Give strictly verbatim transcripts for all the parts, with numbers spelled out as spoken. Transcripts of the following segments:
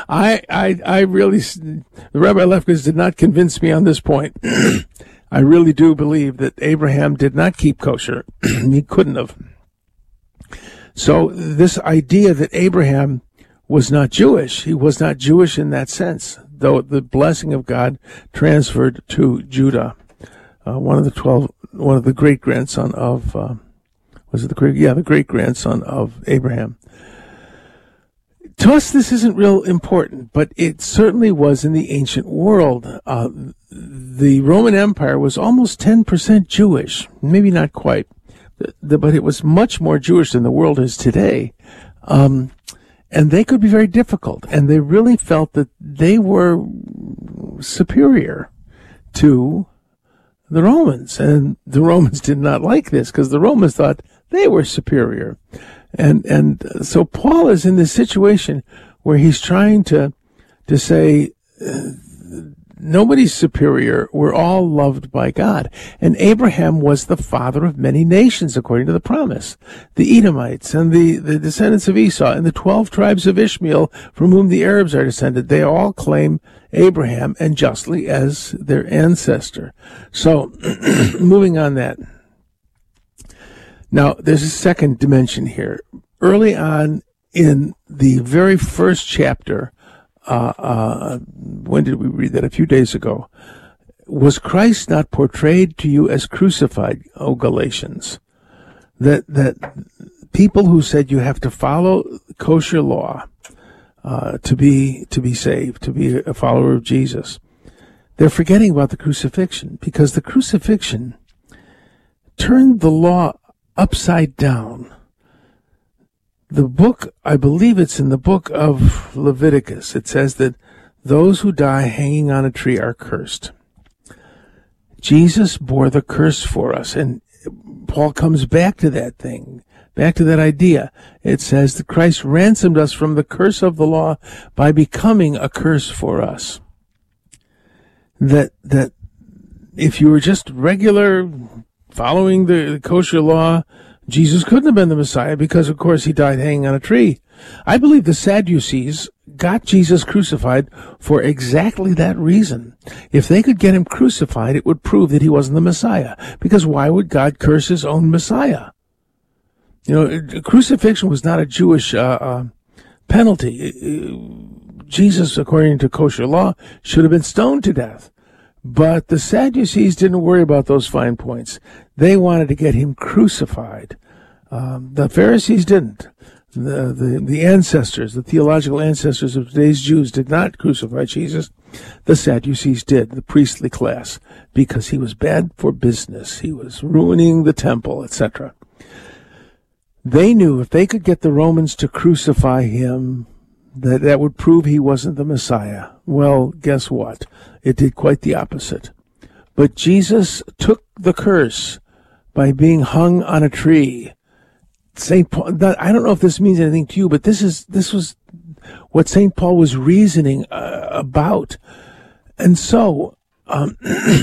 I, I, I really, Rabbi Lefkowitz did not convince me on this point. I really do believe that Abraham did not keep kosher. He couldn't have. So this idea that Abraham was not Jewish, he was not Jewish in that sense, though the blessing of God transferred to Judah, uh, one of the twelve, one of the great grandson of, uh, was it the great, yeah, the great grandson of Abraham. To us, this isn't real important, but it certainly was in the ancient world. Uh, the Roman Empire was almost ten percent Jewish, maybe not quite, but it was much more Jewish than the world is today. Um, and they could be very difficult, and they really felt that they were superior to the Romans, and the Romans did not like this because the Romans thought they were superior. And and so Paul is in this situation where he's trying to to say uh, nobody's superior. We're all loved by God. And Abraham was the father of many nations, according to the promise. The Edomites and the, the descendants of Esau and the twelve tribes of Ishmael, from whom the Arabs are descended, they all claim Abraham, and justly, as their ancestor. So, moving on that. Now, there's a second dimension here. Early on in the very first chapter, uh, uh, when did we read that? A few days ago. Was Christ not portrayed to you as crucified, O Galatians? That, that people who said you have to follow kosher law, uh, to be, to be saved, to be a follower of Jesus, they're forgetting about the crucifixion, because the crucifixion turned the law upside down. The book, I believe it's in the book of Leviticus, it says that those who die hanging on a tree are cursed. Jesus bore the curse for us, and Paul comes back to that thing, back to that idea. It says that Christ ransomed us from the curse of the law by becoming a curse for us. That, that if you were just regular following the kosher law, Jesus couldn't have been the Messiah because, of course, he died hanging on a tree. I believe the Sadducees got Jesus crucified for exactly that reason. If they could get him crucified, it would prove that he wasn't the Messiah. Because why would God curse his own Messiah? You know, crucifixion was not a Jewish uh, uh, penalty. Jesus, according to kosher law, should have been stoned to death. But the Sadducees didn't worry about those fine points. They wanted to get him crucified. Um, the Pharisees didn't. The, the, the ancestors, the theological ancestors of today's Jews did not crucify Jesus. The Sadducees did, the priestly class, because he was bad for business. He was ruining the temple, et cetera. They knew if they could get the Romans to crucify him, that that would prove he wasn't the Messiah. Well, guess what? It did quite the opposite. But Jesus took the curse by being hung on a tree. Saint Paul, I don't know if this means anything to you, but this is this was what Saint Paul was reasoning uh, about. And so um,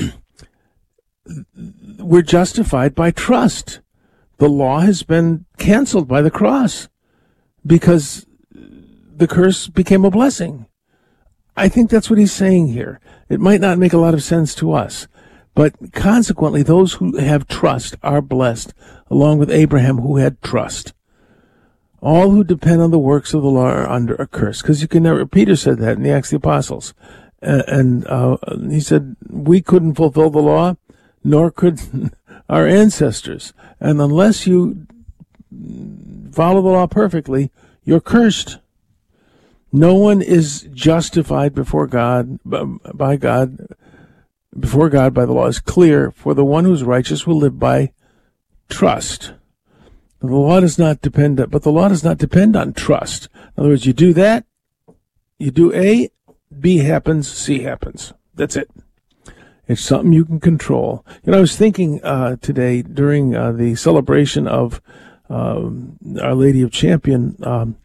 we're justified by trust. The law has been canceled by the cross because the curse became a blessing. I think that's what he's saying here. It might not make a lot of sense to us, but consequently, those who have trust are blessed, along with Abraham, who had trust. All who depend on the works of the law are under a curse, because you can never, Peter said that in the Acts of the Apostles, uh, and uh, he said, we couldn't fulfill the law, nor could our ancestors, and unless you follow the law perfectly, you're cursed. No one is justified before God, by God, before God by the law is clear, for the one who's righteous will live by trust. The law does not depend, but the law does not depend on trust. In other words, you do that, you do A, B happens, C happens. That's it. It's something you can control. You know, I was thinking uh, today during uh, the celebration of um, Our Lady of Champion, um,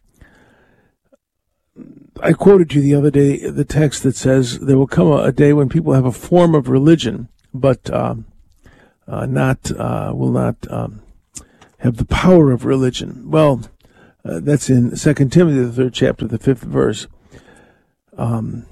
I quoted you the other day the text that says there will come a, a day when people have a form of religion, but um, uh, not uh, will not um, have the power of religion. Well, uh, that's in Second Timothy, the third chapter, the fifth verse. Um,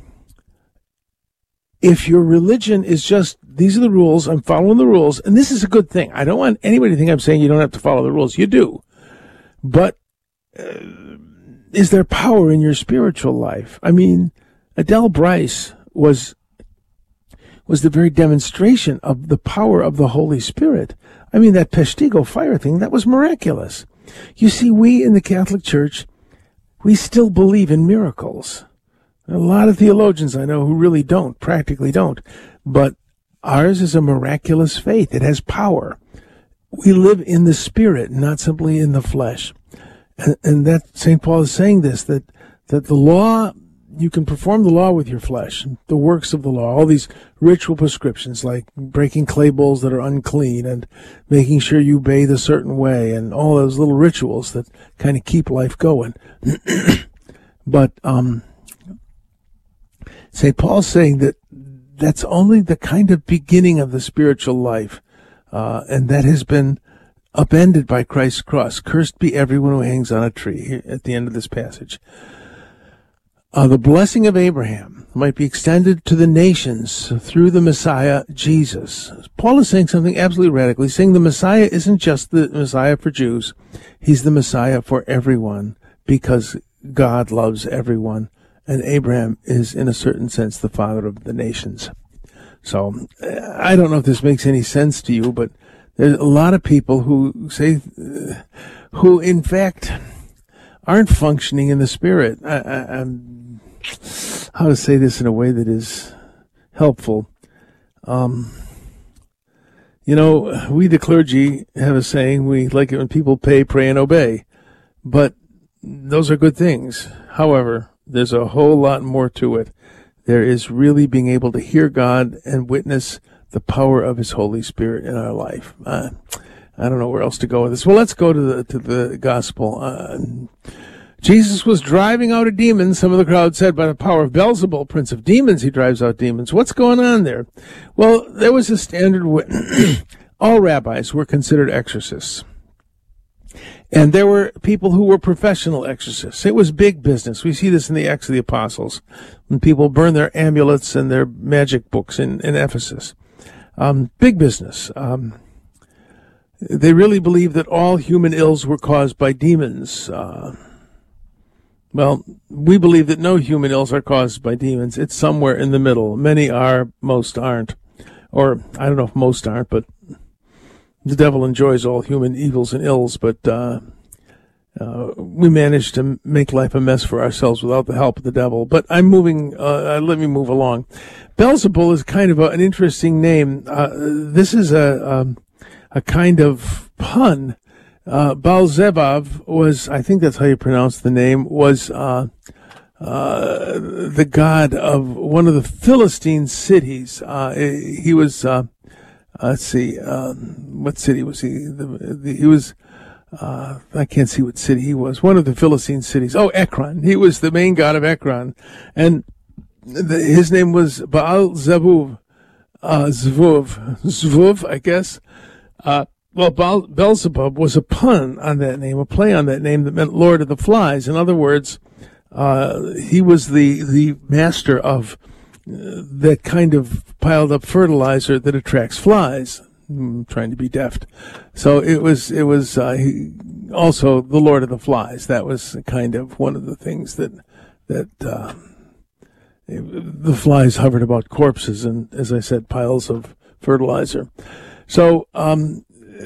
if your religion is just, these are the rules, I'm following the rules, and this is a good thing. I don't want anybody to think I'm saying you don't have to follow the rules. You do. But uh, is there power in your spiritual life? I mean, Adele Bryce was was the very demonstration of the power of the Holy Spirit. I mean, that Peshtigo fire thing, that was miraculous. You see, we in the Catholic Church, we still believe in miracles. There are a lot of theologians I know who really don't, practically don't. But ours is a miraculous faith. It has power. We live in the Spirit, not simply in the flesh. And, and that Saint Paul is saying this, that, that the law, you can perform the law with your flesh, the works of the law, all these ritual prescriptions like breaking clay bowls that are unclean and making sure you bathe a certain way and all those little rituals that kind of keep life going. But um, Saint Paul's saying that that's only the kind of beginning of the spiritual life, uh, and that has been upended by Christ's cross. Cursed be everyone who hangs on a tree, at the end of this passage. Uh, the blessing of Abraham might be extended to the nations through the Messiah, Jesus. Paul is saying something absolutely radical. He's saying the Messiah isn't just the Messiah for Jews. He's the Messiah for everyone, because God loves everyone. And Abraham is, in a certain sense, the father of the nations. So, I don't know if this makes any sense to you, but there's a lot of people who say, uh, who in fact aren't functioning in the Spirit. I, I, I'm how to say this in a way that is helpful. Um, you know, we the clergy have a saying, we like it when people pay, pray, and obey. But those are good things. However, there's a whole lot more to it. There is really being able to hear God and witness the power of His Holy Spirit in our life. Uh, I don't know where else to go with this. Well, let's go to the to the gospel. Uh, Jesus was driving out a demon, some of the crowd said, by the power of Beelzebul, prince of demons, he drives out demons. What's going on there? Well, there was a standard way. All rabbis were considered exorcists. And there were people who were professional exorcists. It was big business. We see this in the Acts of the Apostles, when people burn their amulets and their magic books in, in Ephesus. Um, big business. Um, they really believed that all human ills were caused by demons. Uh, Well, we believe that no human ills are caused by demons. It's somewhere in the middle. Many are, most aren't. Or, I don't know if most aren't, but the devil enjoys all human evils and ills, but uh, uh, we manage to make life a mess for ourselves without the help of the devil. But I'm moving, uh, let me move along. Beelzebul is kind of a, an interesting name. Uh, this is a, um, a kind of pun. Uh, Baal-zebub was, I think that's how you pronounce the name, was uh, uh, the god of one of the Philistine cities. Uh, he was, uh, let's see, um, what city was he? The, the, he was, uh, I can't see what city he was. One of the Philistine cities. Oh, Ekron. He was the main god of Ekron. And the, his name was Baal-zebub, uh, Zvuv, Zvuv, I guess. Uh, Well, Baal- Beelzebub was a pun on that name, a play on that name that meant Lord of the Flies. In other words, uh, he was the, the master of uh, that kind of piled up fertilizer that attracts flies. I'm trying to be deft. So it was, it was, uh, he, also the Lord of the Flies. That was kind of one of the things that, that, uh, the flies hovered about corpses and, as I said, piles of fertilizer. So, um,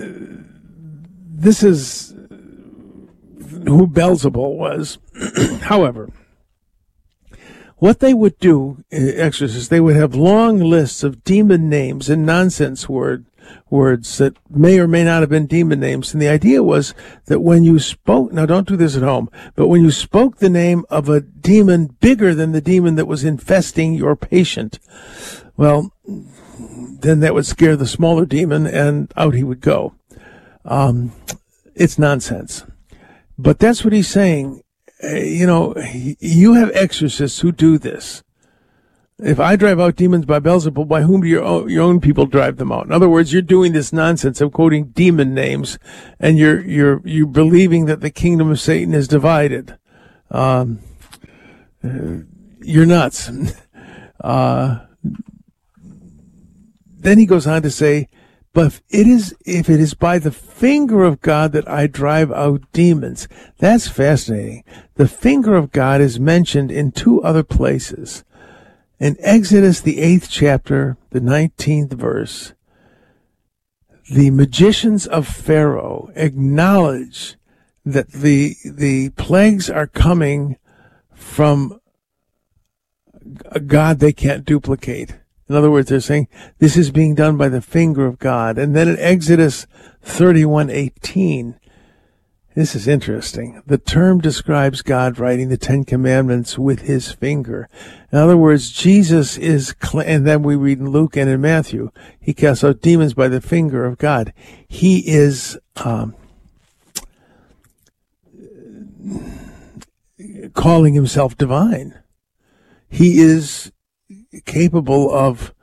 this is who Beelzebul was. However, what they would do, exorcists, they would have long lists of demon names and nonsense word words that may or may not have been demon names. And the idea was that when you spoke, now don't do this at home, but when you spoke the name of a demon bigger than the demon that was infesting your patient, well, then that would scare the smaller demon and out he would go. Um, it's nonsense. But that's what he's saying. Uh, you know, you have exorcists who do this. If I drive out demons by Beelzebul, by whom do your own, your own people drive them out? In other words, you're doing this nonsense of quoting demon names, and you're you're you're believing that the kingdom of Satan is divided. Um, uh, you're nuts. Uh, then he goes on to say, but if it is, if it is by the finger of God that I drive out demons. That's fascinating. The finger of God is mentioned in two other places. In Exodus, the eighth chapter, the nineteenth verse, the magicians of Pharaoh acknowledge that the, the plagues are coming from a God they can't duplicate. In other words, they're saying this is being done by the finger of God. And then in Exodus thirty-one eighteen, this is interesting. The term describes God writing the Ten Commandments with his finger. In other words, Jesus is, and then we read in Luke and in Matthew, he casts out demons by the finger of God. He is um, calling himself divine. He is capable of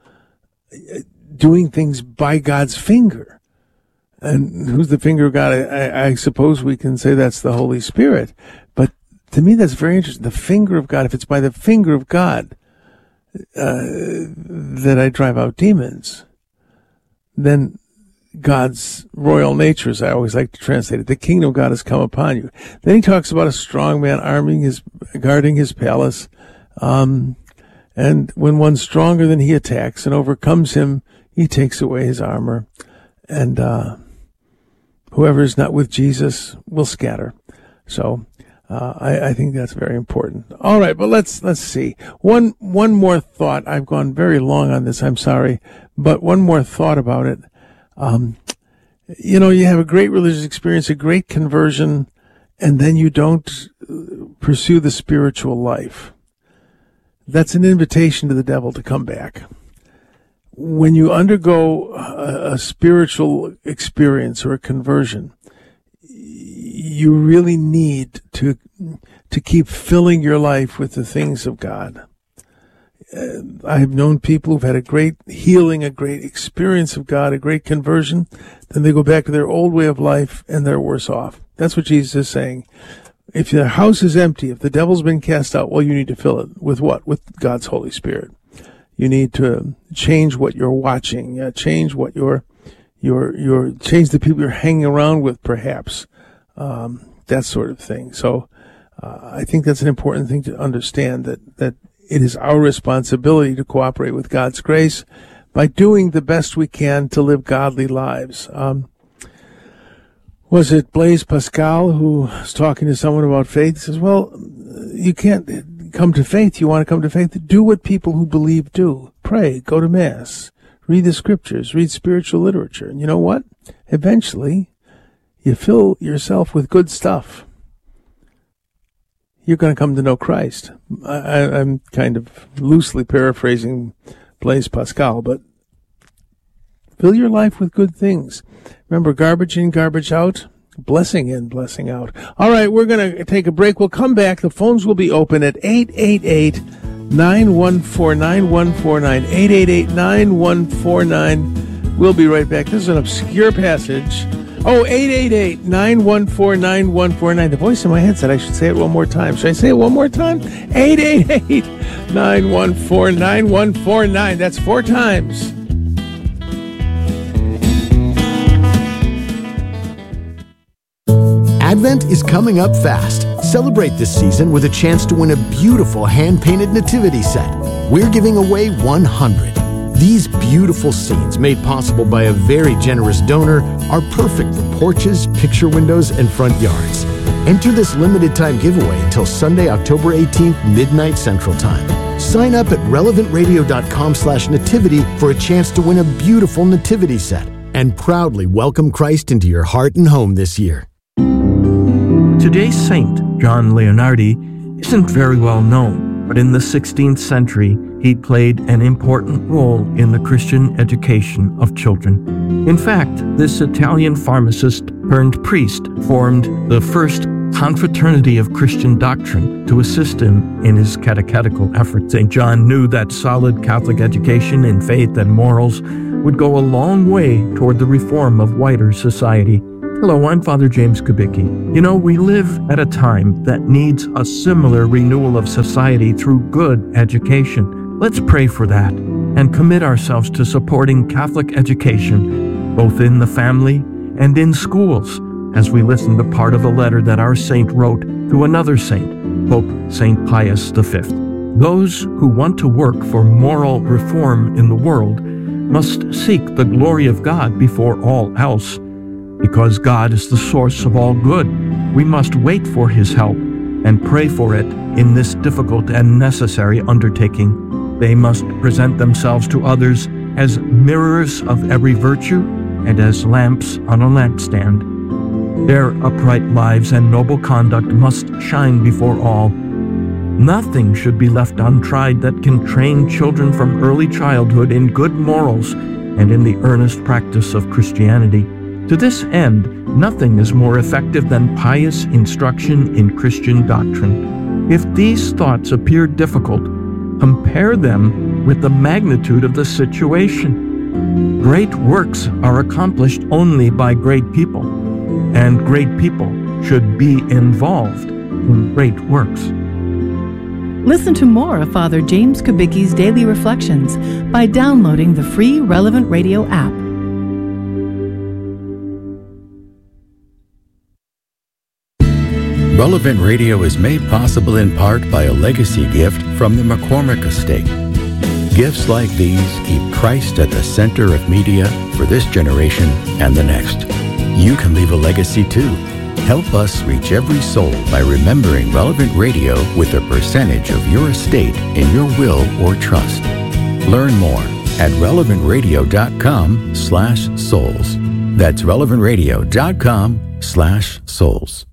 doing things by God's finger. And who's the finger of God? I, I suppose we can say that's the Holy Spirit. But to me, that's very interesting. The finger of God. If it's by the finger of God uh, that I drive out demons, then God's royal nature, as I always like to translate it, the kingdom of God has come upon you. Then he talks about a strong man arming his, guarding his palace. Um, and when one's stronger than he attacks and overcomes him, he takes away his armor. And, uh, whoever is not with Jesus will scatter. So, uh, I, I think that's very important. All right, but let's, let's see. One, one more thought. I've gone very long on this. I'm sorry, but one more thought about it. Um, you know, you have a great religious experience, a great conversion, and then you don't pursue the spiritual life. That's an invitation to the devil to come back. When you undergo a, a spiritual experience or a conversion, you really need to to keep filling your life with the things of God. Uh, I have known people who've had a great healing, a great experience of God, a great conversion. Then they go back to their old way of life and they're worse off. That's what Jesus is saying. If your house is empty, if the devil's been cast out, well, you need to fill it with what? With God's Holy Spirit. You need to change what you're watching, uh, change what you're, you're, you're, change the people you're hanging around with, perhaps, um, that sort of thing. So, uh, I think that's an important thing to understand, that, that it is our responsibility to cooperate with God's grace by doing the best we can to live godly lives. Um, was it Blaise Pascal who was talking to someone about faith? He says, well, you can't come to faith. You want to come to faith? Do what people who believe do. Pray, go to Mass, read the scriptures, read spiritual literature. And you know what? Eventually, you fill yourself with good stuff. You're going to come to know Christ. I, I'm kind of loosely paraphrasing Blaise Pascal, but fill your life with good things. Remember, garbage in, garbage out, blessing in, blessing out. All right, we're going to take a break. We'll come back. The phones will be open at eight eight eight, nine one four, nine one four nine, eight eight eight, nine one four nine. We'll be right back. This is an obscure passage. Oh, eight eight eight, nine one four, nine one four nine. The voice in my head said I should say it one more time. Should I say it one more time? eight eight eight, nine one four, nine one four nine. That's four times. Advent is coming up fast. Celebrate this season with a chance to win a beautiful hand-painted nativity set. We're giving away one hundred. These beautiful scenes, made possible by a very generous donor, are perfect for porches, picture windows, and front yards. Enter this limited-time giveaway until Sunday, October eighteenth, midnight Central Time. Sign up at relevant radio dot com slash nativity for a chance to win a beautiful nativity set and proudly welcome Christ into your heart and home this year. Today's saint, John Leonardi, isn't very well known, but in the sixteenth century, he played an important role in the Christian education of children. In fact, this Italian pharmacist turned priest formed the first confraternity of Christian doctrine to assist him in his catechetical efforts. Saint John knew that solid Catholic education in faith and morals would go a long way toward the reform of wider society. Hello, I'm Father James Kubicki. You know, we live at a time that needs a similar renewal of society through good education. Let's pray for that and commit ourselves to supporting Catholic education, both in the family and in schools, as we listen to part of a letter that our saint wrote to another saint, Pope Saint Pius the Fifth. Those who want to work for moral reform in the world must seek the glory of God before all else. Because God is the source of all good, we must wait for His help and pray for it in this difficult and necessary undertaking. They must present themselves to others as mirrors of every virtue and as lamps on a lampstand. Their upright lives and noble conduct must shine before all. Nothing should be left untried that can train children from early childhood in good morals and in the earnest practice of Christianity. To this end, nothing is more effective than pious instruction in Christian doctrine. If these thoughts appear difficult, compare them with the magnitude of the situation. Great works are accomplished only by great people, and great people should be involved in great works. Listen to more of Father James Kubicki's Daily Reflections by downloading the free Relevant Radio app. Relevant Radio is made possible in part by a legacy gift from the McCormick Estate. Gifts like these keep Christ at the center of media for this generation and the next. You can leave a legacy too. Help us reach every soul by remembering Relevant Radio with a percentage of your estate in your will or trust. Learn more at relevant radio dot com slash souls. That's relevant radio dot com slash souls.